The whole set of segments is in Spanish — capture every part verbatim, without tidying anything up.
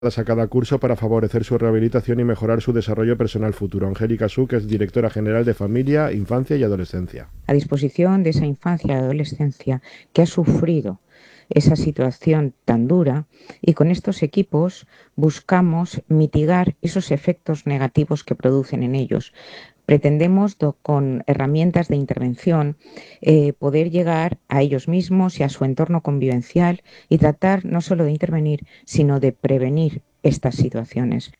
a cada curso para favorecer su rehabilitación y mejorar su desarrollo personal futuro. Angélica Suc es directora general de Familia, Infancia y Adolescencia. A disposición de esa infancia y adolescencia que ha sufrido esa situación tan dura, y con estos equipos buscamos mitigar esos efectos negativos que producen en ellos. Pretendemos, do, con herramientas de intervención, eh, poder llegar a ellos mismos y a su entorno convivencial y tratar no solo de intervenir, sino de prevenir estas situaciones.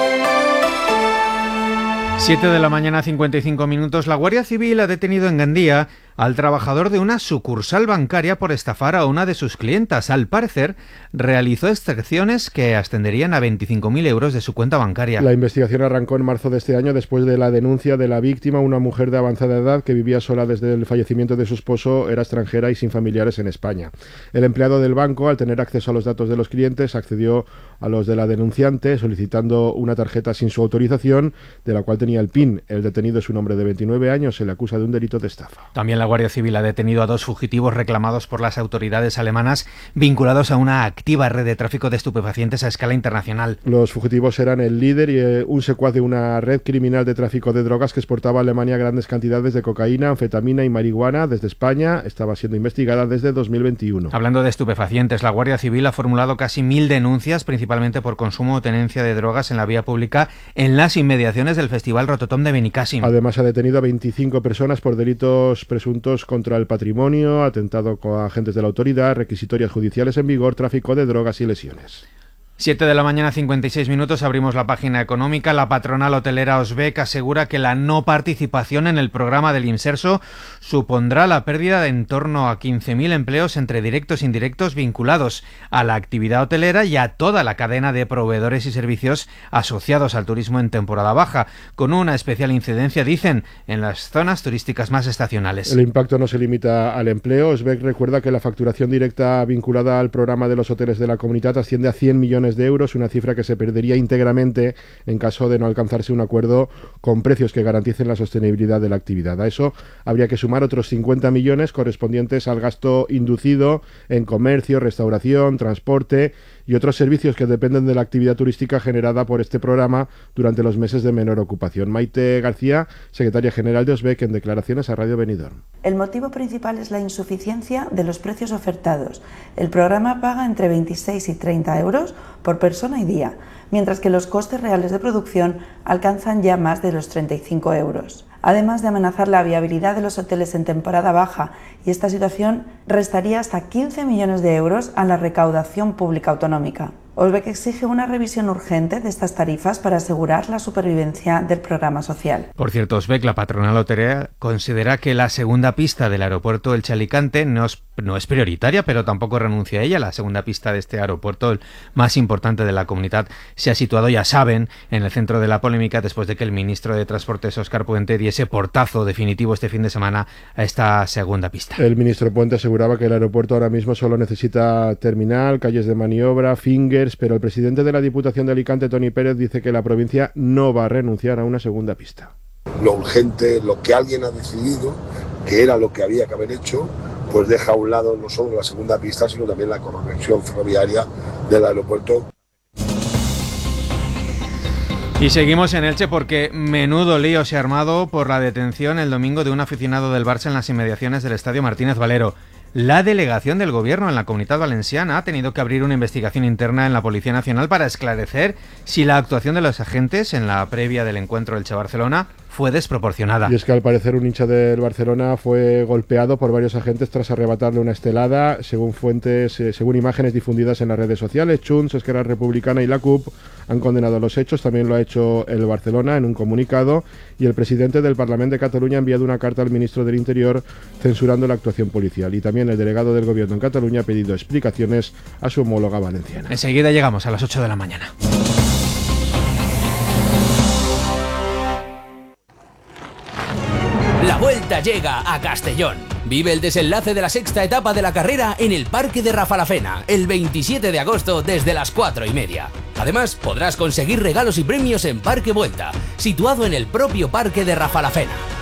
siete de la mañana, cincuenta y cinco minutos. La Guardia Civil ha detenido en Gandía al trabajador de una sucursal bancaria por estafar a una de sus clientas. Al parecer, realizó extracciones que ascenderían a veinticinco mil euros de su cuenta bancaria. La investigación arrancó en marzo de este año después de la denuncia de la víctima, una mujer de avanzada edad que vivía sola desde el fallecimiento de su esposo, era extranjera y sin familiares en España. El empleado del banco, al tener acceso a los datos de los clientes, accedió a los de la denunciante solicitando una tarjeta sin su autorización, de la cual tenía el P I N. El detenido es un hombre de veintinueve años, se le acusa de un delito de estafa. También la Guardia Civil ha detenido a dos fugitivos reclamados por las autoridades alemanas vinculados a una activa red de tráfico de estupefacientes a escala internacional. Los fugitivos eran el líder y eh, un secuaz de una red criminal de tráfico de drogas que exportaba a Alemania grandes cantidades de cocaína, anfetamina y marihuana desde España. Estaba siendo investigada desde dos mil veintiuno. Hablando de estupefacientes, la Guardia Civil ha formulado casi mil denuncias, principalmente por consumo o tenencia de drogas en la vía pública en las inmediaciones del Festival Rototom de Benicàssim. Además, ha detenido a veinticinco personas por delitos presuntos contra el patrimonio, atentado con agentes de la autoridad, requisitorias judiciales en vigor, tráfico de drogas y lesiones. siete de la mañana, cincuenta y seis minutos, abrimos la página económica. La patronal hotelera Osbec asegura que la no participación en el programa del Inserso supondrá la pérdida de en torno a quince mil empleos entre directos e indirectos vinculados a la actividad hotelera y a toda la cadena de proveedores y servicios asociados al turismo en temporada baja, con una especial incidencia, dicen, en las zonas turísticas más estacionales. El impacto no se limita al empleo. Osbec recuerda que la facturación directa vinculada al programa de los hoteles de la comunidad asciende a cien millones de euros, una cifra que se perdería íntegramente en caso de no alcanzarse un acuerdo con precios que garanticen la sostenibilidad de la actividad. A eso habría que sumar otros cincuenta millones correspondientes al gasto inducido en comercio, restauración, transporte y otros servicios que dependen de la actividad turística generada por este programa durante los meses de menor ocupación. Maite García, secretaria general de Osbec, en declaraciones a Radio Benidorm. El motivo principal es la insuficiencia de los precios ofertados. El programa paga entre veintiséis y treinta euros por persona y día, mientras que los costes reales de producción alcanzan ya más de los treinta y cinco euros. Además de amenazar la viabilidad de los hoteles en temporada baja, y esta situación restaría hasta quince millones de euros a la recaudación pública autonómica. Osbec exige una revisión urgente de estas tarifas para asegurar la supervivencia del programa social. Por cierto, Osbec, la patronal hotelera, considera que la segunda pista del aeropuerto Elche Alicante no es, no es prioritaria, pero tampoco renuncia a ella. La segunda pista de este aeropuerto, el más importante de la comunidad, se ha situado, ya saben, en el centro de la polémica después de que el ministro de Transportes, Óscar Puente, diese portazo definitivo este fin de semana a esta segunda pista. El ministro Puente aseguraba que el aeropuerto ahora mismo solo necesita terminal, calles de maniobra, fingers, pero el presidente de la Diputación de Alicante, Toni Pérez, dice que la provincia no va a renunciar a una segunda pista. Lo urgente, lo que alguien ha decidido, que era lo que había que haber hecho, pues deja a un lado no solo la segunda pista, sino también la conexión ferroviaria del aeropuerto. Y seguimos en Elche porque menudo lío se ha armado por la detención el domingo de un aficionado del Barça en las inmediaciones del Estadio Martínez Valero. La delegación del Gobierno en la Comunitat Valenciana ha tenido que abrir una investigación interna en la Policía Nacional para esclarecer si la actuación de los agentes en la previa del encuentro Elche-Barcelona fue desproporcionada. Y es que al parecer un hincha del Barcelona fue golpeado por varios agentes tras arrebatarle una estelada. Según fuentes, eh, según imágenes difundidas en las redes sociales, Junts, Esquerra Republicana y la C U P han condenado los hechos. También lo ha hecho el Barcelona en un comunicado, y el presidente del Parlamento de Cataluña ha enviado una carta al ministro del Interior censurando la actuación policial. Y también el delegado del Gobierno en Cataluña ha pedido explicaciones a su homóloga valenciana. Enseguida llegamos a las ocho de la mañana. La Vuelta llega a Castellón. Vive el desenlace de la sexta etapa de la carrera en el Parque de Rafalafena, el veintisiete de agosto desde las cuatro y media. Además, podrás conseguir regalos y premios en Parque Vuelta, situado en el propio Parque de Rafalafena.